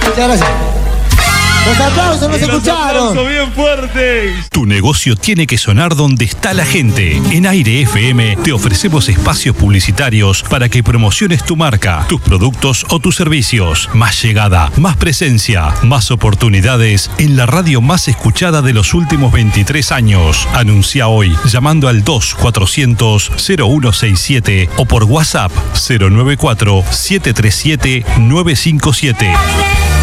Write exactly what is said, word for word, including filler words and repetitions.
Muchas gracias. Los aplausos no se escucharon. Aplausos bien fuertes. Tu negocio tiene que sonar donde está la gente. En Aire F M te ofrecemos espacios publicitarios para que promociones tu marca, tus productos o tus servicios. Más llegada, más presencia, más oportunidades en la radio más escuchada de los últimos veintitrés años. Anuncia hoy llamando al dos cuatrocientos cero uno sesenta y siete o por WhatsApp cero nueve cuatro siete tres siete nueve cinco siete.